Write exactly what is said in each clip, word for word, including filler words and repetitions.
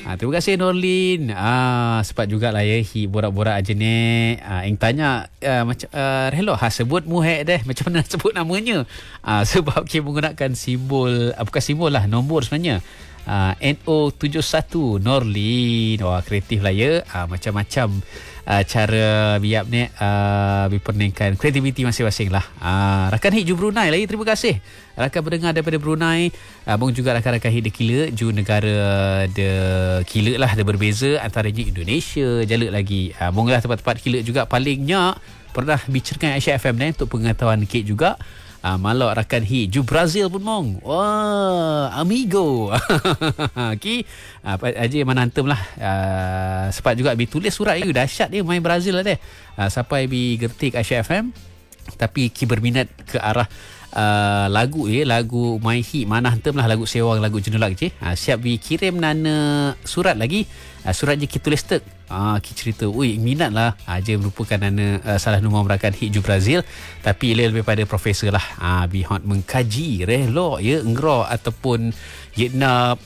Ha, terima kasih Norlin. Ah, sebab jugalah ya hi borak-borak aja ni. Ah, ing tanya uh, macam uh, hello ha sebut muhek deh macam mana nak sebut namanya. Ah, sebab kita menggunakan simbol uh, bukan simbol lah, nombor sebenarnya. Uh, N O tujuh satu Norlin. Wah, kreatif lah ya. Uh, macam-macam uh, cara biap ni uh, berperningkan kreativiti masing-masing lah. Uh, rakan hit Ju Brunei lagi. Terima kasih rakan pendengar daripada Brunei. Uh, bang juga rakan-rakan hit de Kila. Ju negara de Kila lah, de berbeza. Antaranya Indonesia, jaluk lagi. Uh, bang lah tempat-tempat Kila juga palingnya pernah bincangkan Aisyah F M ni untuk pengetahuan kit juga. Uh, malak rakan hi Ju Brazil pun mong. Wah, amigo. Okey. Uh, aja manantem lah. Uh, sebab juga bi tulis surat you dahsyat dia main Brazil lah deh. Uh, sampai bi gertik Aisyah F M. Tapi ki berminat ke arah uh, lagu ya, lagu My Hit mana hantem lah, lagu sewang, lagu jenulak je. Uh, siap bi kirim nana surat lagi. Uh, surat je ki tulis tek. Ah, ki cerita, ui minat lah. Ah, je merupakan nana uh, salah nombor merakan hit Ju Brazil, tapi ia lebih pada profesor lah. Ah, bihot mengkaji relok ya engro ataupun yetnap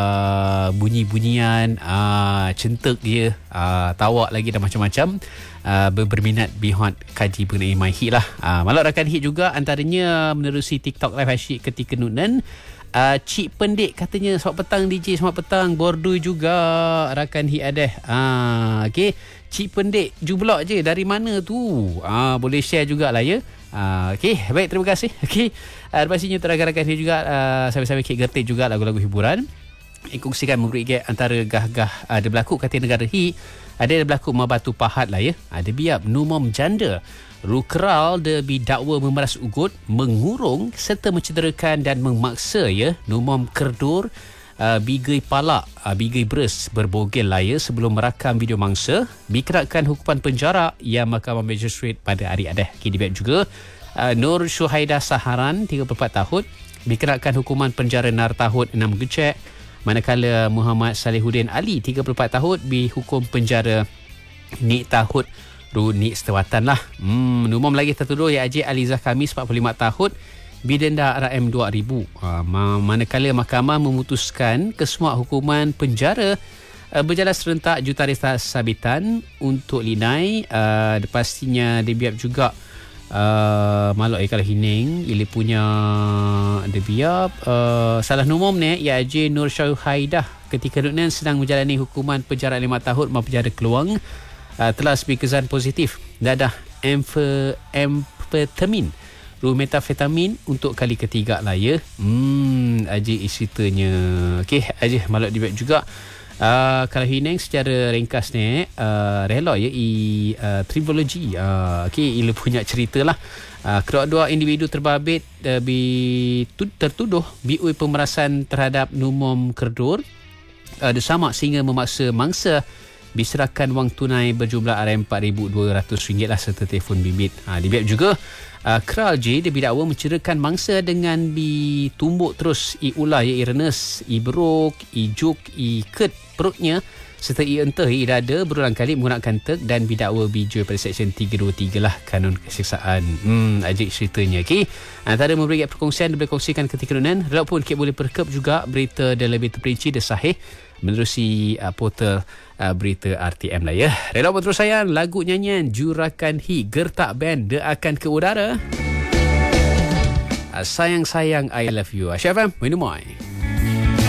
uh, bunyi-bunyian uh, centek dia, uh, tawak lagi dan macam-macam. Uh, berminat bihot kaji mengenai My Hit lah. Ah, malak rakan hit juga antaranya menerusi TikTok live asyik ketika nunan. Uh, Cik Pendik katanya selamat petang D J, selamat petang Bordui juga rakan hi adeh. Ah, okey. Cik Pendik jublok je dari mana tu? Ah, boleh share jugalah ya. Ah, okey, baik, terima kasih. Okey. Uh, pastinya rakan-rakan hi juga uh, sambil-sambil kek gertik juga lagu-lagu hiburan. Kongsikan memberi antara gah-gah ada uh, berlaku kata negara hi. Ada berlaku Mabatu Pahat lah ya. Ada biap numom janda. Rukral de bidakwa memeras ugut, mengurung serta mencederakan dan memaksa ya numom kerdur uh, bigai palak, uh, bigai beres berbogel lah ya sebelum merakam video mangsa, dikenakan hukuman penjara yang Mahkamah Magistrate pada hari adeh. Kini biap juga uh, Nur Syuhaidah Saharan tiga puluh empat tahun dikenakan hukuman penjara nar tahun enam gecek, manakala Muhammad Salihuddin Ali tiga puluh empat tahun dihukum penjara ni tahun Runi setawatan lah. Hmm, numom lagi tertuduh ya Haji Alizah Khamis empat puluh lima tahun bidenda R M dua ribu. Uh, manakala mahkamah memutuskan kesemua hukuman penjara uh, berjalan serentak jutaris sabitan untuk Linai. Uh, pastinya dia biap juga uh, malak ya kalau hining ili punya dia biap uh, salah numom ni ya Haji Nur Syuhaidah ketika nunan sedang menjalani hukuman penjara lima tahun mau penjara keluang. Uh, telah berkesan positif dadah amfetamin, metafetamin untuk kali ketiga lah ya. Hmm, aja ceritanya. Okey, aja malak dibek juga. Uh, kalau hineng secara ringkas ni uh, rela ya i uh, tribologi. Uh, okey, ia punya cerita lah. Uh, kedua-dua individu terbabit uh, bi, tu, tertuduh biui pemerasan terhadap numom kerdur uh, bersama sehingga memaksa mangsa diserahkan wang tunai berjumlah R M empat ribu dua ratus ringgit lah serta telefon bimbit. Ha, dibiap juga uh, Kral J dia bidakwa mencederakan mangsa dengan ditumbuk terus i ulah ya i renes, i beruk, i juk, i ket perutnya serta i entah i dada berulang kali menggunakan tek dan bidakwa bijul pada Seksyen tiga dua tiga lah Kanun Keseksaan. Hmm, ajik ceritanya. Okey. Antara memberi perkongsian dia boleh kongsikan ketika nunan. Walaupun kita boleh perkep juga berita dan lebih terperinci dan sahih menerusi uh, portal uh, berita R T M lah ya. Rela terus sayang lagu nyanyian Jurakan Hi Gertak Band dia akan ke udara. Uh, sayang-sayang I love you. Aisyah F M, minum mai.